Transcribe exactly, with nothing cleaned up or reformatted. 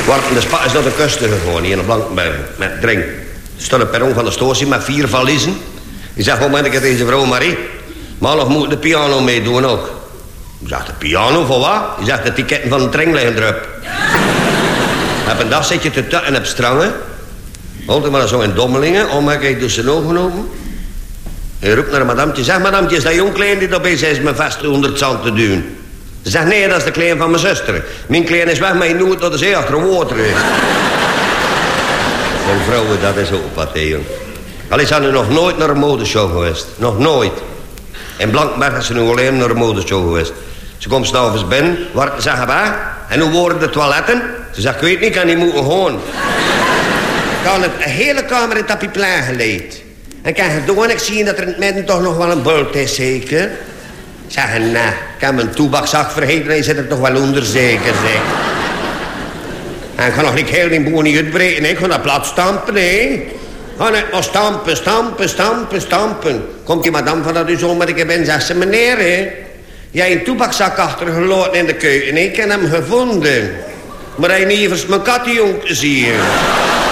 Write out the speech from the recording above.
Warten de spa is naar de kusten gegaan, hier in Blankenberg, met drink. Er stond een perron van de stootje met vier valiezen. Ik zeg, moment ik het deze vrouw Marie. Maar nog moet de piano meedoen ook. Ik zeg, de piano voor wat? Je zegt, de ticketten van de trein liggen erop. Op een dag zit je te tutten op strangen. Altijd maar zo in dommelingen, om ik dus zijn ogen open. En roept naar madamtje, zeg madamtje, is dat jong klein die daarbij is me vast honderd zand te duwen? Ze zegt, nee, dat is de klein van mijn zuster. Mijn klein is weg, maar je noemt tot de zee achter water is. En vrouwen, dat is ook wat, hè, jong. Al is ze nu nog nooit naar een modeshow geweest. Nog nooit. In Blankenberg is ze nu alleen naar een modeshow geweest. Ze komt s'avonds binnen, waar zeggen we, en hoe worden de toiletten? Ze zegt, ik weet niet, kan niet moeten gaan. Ik had een hele kamer in tapiplein geleid. En ik ga door en ik zie dat er in het midden toch nog wel een bult is, zeker? Zeg, nee, ik heb mijn toebakzak vergeten en je zit er toch wel onder, zeker, zeg. En ik ga nog niet heel die boer niet uitbreken, hè. Ik ga naar plat stampen, hè. Ga net maar stampen, stampen, stampen, stampen. Komt die madame van dat u zo met ik ben, zegt ze, meneer, hè. Jij een toebakzak achtergelaten in de keuken, hè. Ik heb hem gevonden. Maar hij niet even mijn kattenjong te zien.